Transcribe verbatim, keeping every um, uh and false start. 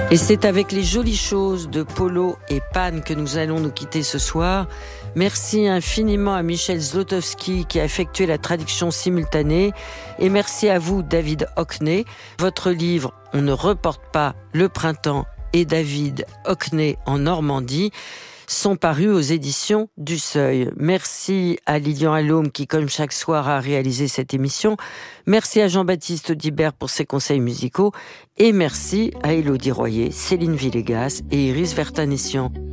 Et c'est avec les jolies choses de Polo et Pan que nous allons nous quitter ce soir. Merci infiniment à Michel Zlotowski qui a effectué la traduction simultanée. Et merci à vous, David Hockney. Votre livre « On ne reporte pas le printemps » et David Hockney en Normandie sont parus aux éditions du Seuil. Merci à Lilian Allôme qui, comme chaque soir, a réalisé cette émission. Merci à Jean-Baptiste Audibert pour ses conseils musicaux. Et merci à Élodie Royer, Céline Villegas et Iris Vertanessian.